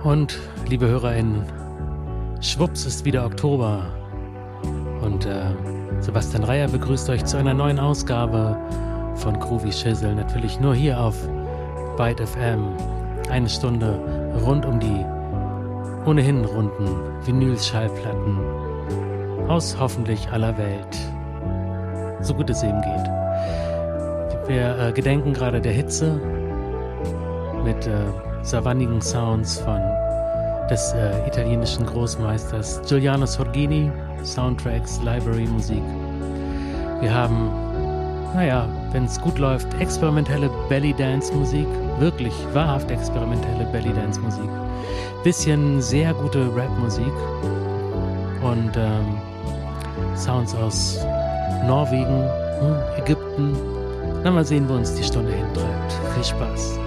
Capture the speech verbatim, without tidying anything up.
Und, liebe HörerInnen, schwupps ist wieder Oktober. Und äh, Sebastian Reier begrüßt euch zu einer neuen Ausgabe von Groovy Shizzle. Natürlich nur hier auf Byte F M. Eine Stunde rund um die ohnehin runden Vinyl-Schallplatten aus hoffentlich aller Welt. So gut es eben geht. Wir äh, gedenken gerade der Hitze mit äh, savannigen Sounds von des äh, italienischen Großmeisters Giuliano Sorgini, Soundtracks, Library-Musik. Wir haben, naja, wenn es gut läuft, experimentelle Belly-Dance-Musik, wirklich wahrhaft experimentelle Belly-Dance-Musik, bisschen sehr gute Rap-Musik und ähm, Sounds aus Norwegen, hm, Ägypten. Na, mal sehen, wo uns die Stunde hintreibt. Viel Spaß.